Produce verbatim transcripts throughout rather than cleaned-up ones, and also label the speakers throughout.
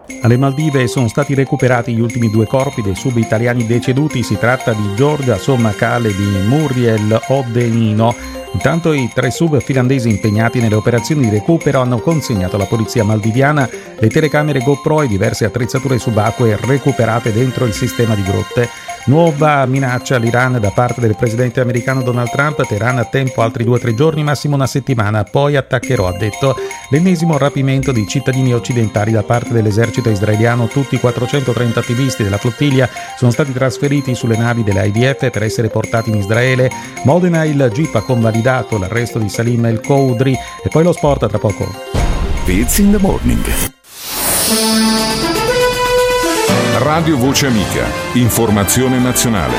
Speaker 1: Alle Maldive sono stati recuperati gli ultimi due corpi dei sub italiani deceduti. Si tratta di Giorgia Sommacal e di Muriel Odenino. Intanto i tre sub finlandesi impegnati nelle operazioni di recupero hanno consegnato alla polizia maldiviana le telecamere GoPro e diverse attrezzature subacquee recuperate dentro il sistema di grotte. Nuova minaccia all'Iran da parte del presidente americano Donald Trump. Teheran a tempo altri due o tre giorni, massimo una settimana, poi attaccherò, ha detto. L'ennesimo rapimento di cittadini occidentali da parte dell'esercito israeliano. Tutti i quattrocentotrenta attivisti della flottiglia sono stati trasferiti sulle navi dell'I D F per essere portati in Israele. Modena, il G I P ha convalidato l'arresto di Salim El Khoudry. E poi lo sport tra poco.
Speaker 2: It's in the morning. Radio Voce Amica, informazione nazionale.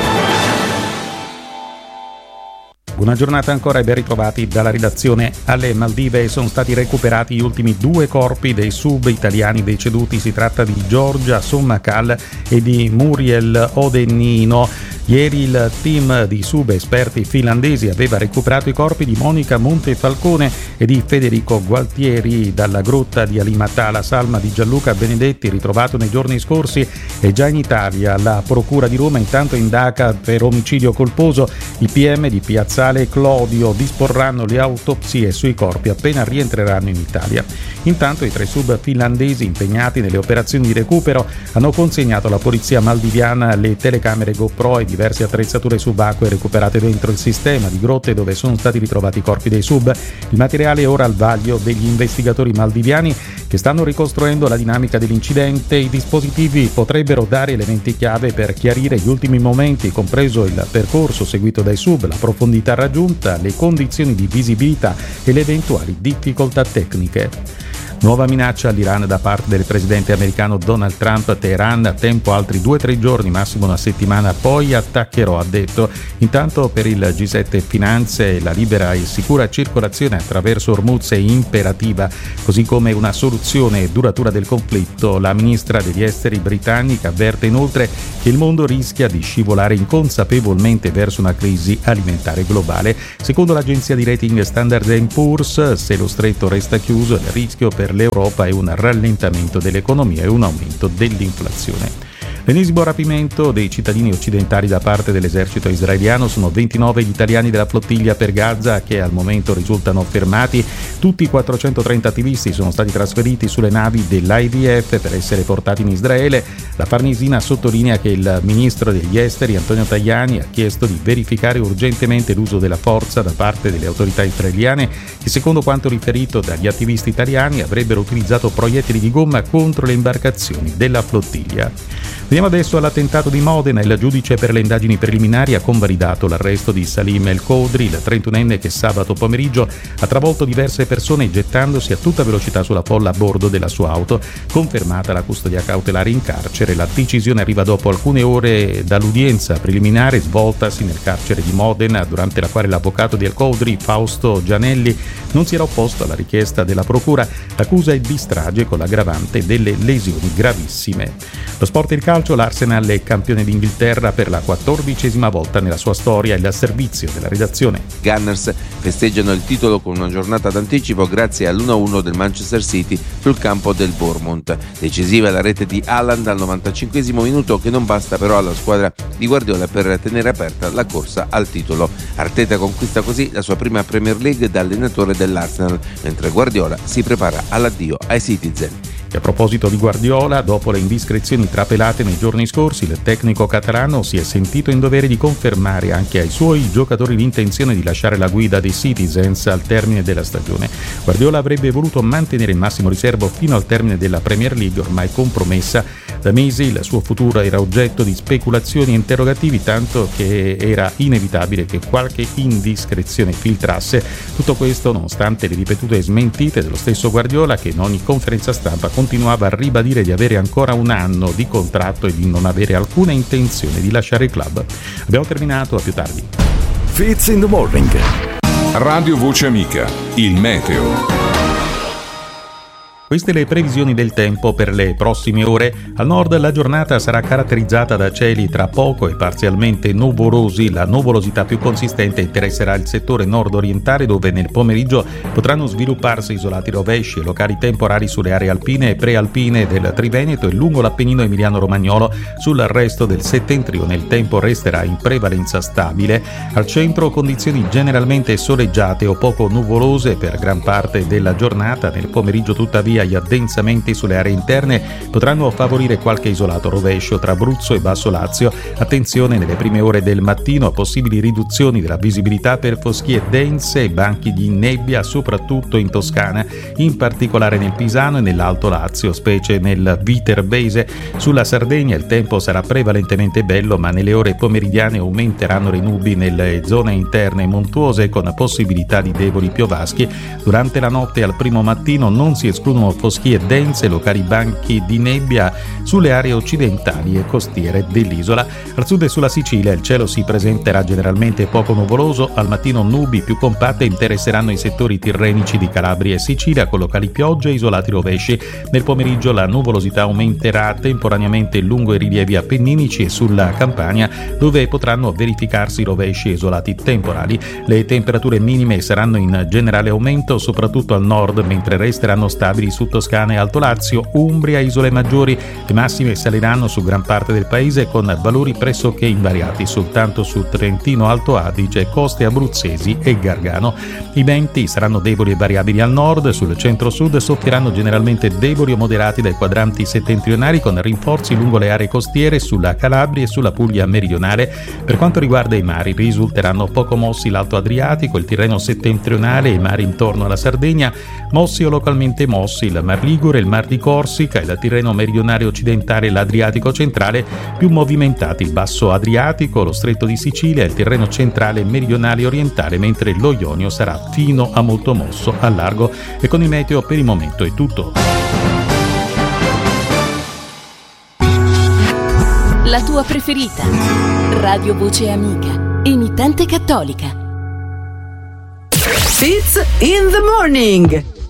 Speaker 1: Buona giornata ancora e ben ritrovati dalla redazione. Alle Maldive sono stati recuperati gli ultimi due corpi dei sub italiani deceduti. Si tratta di Giorgia Sommacal e di Muriel Odenino. Ieri il team di sub esperti finlandesi aveva recuperato i corpi di Monica Montefalcone e di Federico Gualtieri dalla grotta di Alimatà. La salma di Gianluca Benedetti, ritrovato nei giorni scorsi, è già in Italia. La Procura di Roma intanto indaga per omicidio colposo. I P M di Piazzale Clodio disporranno le autopsie sui corpi appena rientreranno in Italia. Intanto i tre sub finlandesi impegnati nelle operazioni di recupero hanno consegnato alla polizia maldiviana le telecamere GoPro e diverse attrezzature subacquee recuperate dentro il sistema di grotte dove sono stati ritrovati i corpi dei sub. Il materiale è ora al vaglio degli investigatori maldiviani che stanno ricostruendo la dinamica dell'incidente. I dispositivi potrebbero dare elementi chiave per chiarire gli ultimi momenti, compreso il percorso seguito dai sub, la profondità raggiunta, le condizioni di visibilità e le eventuali difficoltà tecniche. Nuova minaccia all'Iran da parte del presidente americano Donald Trump. Teheran a tempo altri due o tre giorni, massimo una settimana, poi attaccherò, ha detto. Intanto per il G sette Finanze la libera e sicura circolazione attraverso Hormuz è imperativa, così come una soluzione duratura del conflitto. La ministra degli esteri britannica avverte inoltre che il mondo rischia di scivolare inconsapevolmente verso una crisi alimentare globale. Secondo l'agenzia di rating Standard and Poor's, se lo stretto resta chiuso, il rischio per l'Europa è un rallentamento dell'economia e un aumento dell'inflazione. L'ennesimo rapimento dei cittadini occidentali da parte dell'esercito israeliano. Sono ventinove gli italiani della flottiglia per Gaza che al momento risultano fermati. Tutti i quattrocentotrenta attivisti sono stati trasferiti sulle navi dell'I D F per essere portati in Israele. La Farnesina sottolinea che il ministro degli esteri Antonio Tajani ha chiesto di verificare urgentemente l'uso della forza da parte delle autorità israeliane che, secondo quanto riferito dagli attivisti italiani, avrebbero utilizzato proiettili di gomma contro le imbarcazioni della flottiglia. Veniamo adesso all'attentato di Modena. Il giudice per le indagini preliminari ha convalidato l'arresto di Salim El Khoudry, il trentunenne che sabato pomeriggio ha travolto diverse persone gettandosi a tutta velocità sulla folla a bordo della sua auto. Confermata la custodia cautelare in carcere, la decisione arriva dopo alcune ore dall'udienza preliminare svoltasi nel carcere di Modena, durante la quale l'avvocato di El Khoudry, Fausto Gianelli, non si era opposto alla richiesta della procura. L'accusa è di strage con l'aggravante delle lesioni gravissime. Lo sport e il calcio. L'Arsenal è campione d'Inghilterra per la quattordicesima volta nella sua storia. Il servizio della redazione.
Speaker 3: Gunners festeggiano il titolo con una giornata d'anticipo grazie all'uno a uno del Manchester City sul campo del Bournemouth. Decisiva la rete di Haaland al novantacinquesimo minuto, che non basta però alla squadra di Guardiola per tenere aperta la corsa al titolo. Arteta conquista così la sua prima Premier League da allenatore dell'Arsenal, mentre Guardiola si prepara all'addio ai Citizen.
Speaker 1: E a proposito di Guardiola, dopo le indiscrezioni trapelate nei giorni scorsi, il tecnico catalano si è sentito in dovere di confermare anche ai suoi giocatori l'intenzione di lasciare la guida dei Citizens al termine della stagione. Guardiola avrebbe voluto mantenere il massimo riservo fino al termine della Premier League, ormai compromessa da mesi. Il suo futuro era oggetto di speculazioni e interrogativi, tanto che era inevitabile che qualche indiscrezione filtrasse. Tutto questo nonostante le ripetute smentite dello stesso Guardiola, che in ogni conferenza stampa continuava a ribadire di avere ancora un anno di contratto e di non avere alcuna intenzione di lasciare il club. Abbiamo terminato, a più tardi.
Speaker 2: Fits in the morning. Radio Voce Amica, il meteo.
Speaker 1: Queste le previsioni del tempo per le prossime ore. Al nord la giornata sarà caratterizzata da cieli tra poco e parzialmente nuvolosi. La nuvolosità più consistente interesserà il settore nord-orientale, dove nel pomeriggio potranno svilupparsi isolati rovesci e locali temporali sulle aree alpine e prealpine del Triveneto e lungo l'Appennino emiliano-romagnolo. Sul resto del settentrione il tempo resterà in prevalenza stabile. Al centro condizioni generalmente soleggiate o poco nuvolose per gran parte della giornata. Nel pomeriggio tuttavia gli addensamenti sulle aree interne potranno favorire qualche isolato rovescio tra Abruzzo e Basso Lazio. Attenzione nelle prime ore del mattino a possibili riduzioni della visibilità per foschie dense e banchi di nebbia, soprattutto in Toscana, in particolare nel Pisano e nell'Alto Lazio, specie nel Viterbese. Sulla Sardegna il tempo sarà prevalentemente bello, ma nelle ore pomeridiane aumenteranno le nubi nelle zone interne montuose, con possibilità di deboli piovaschi. Durante la notte e al primo mattino non si escludono foschie dense, locali banchi di nebbia sulle aree occidentali e costiere dell'isola. Al sud e sulla Sicilia il cielo si presenterà generalmente poco nuvoloso. Al mattino nubi più compatte interesseranno i settori tirrenici di Calabria e Sicilia, con locali piogge e isolati rovesci. Nel pomeriggio la nuvolosità aumenterà temporaneamente lungo i rilievi appenninici e sulla Campania, dove potranno verificarsi rovesci e isolati temporali. Le temperature minime saranno in generale aumento, soprattutto al nord, mentre resteranno stabili su Toscana e Alto Lazio, Umbria e isole maggiori. Le massime saliranno su gran parte del paese con valori pressoché invariati soltanto su Trentino, Alto Adige, coste abruzzesi e Gargano. I venti saranno deboli e variabili al nord. Sul centro-sud soffieranno generalmente deboli o moderati dai quadranti settentrionali, con rinforzi lungo le aree costiere, sulla Calabria e sulla Puglia meridionale. Per quanto riguarda i mari, risulteranno poco mossi l'Alto Adriatico, il Tirreno settentrionale e i mari intorno alla Sardegna, mossi o localmente mossi il Mar Ligure, il Mar di Corsica, il Tirreno meridionale occidentale e l'Adriatico centrale. Più movimentati il Basso Adriatico, lo Stretto di Sicilia, il Tirreno centrale, meridionale e orientale, mentre lo Ionio sarà fino a molto mosso al largo. E con il meteo per il momento è tutto.
Speaker 4: La tua preferita, Radio Voce Amica, emittente cattolica.
Speaker 5: Fits in the Morning.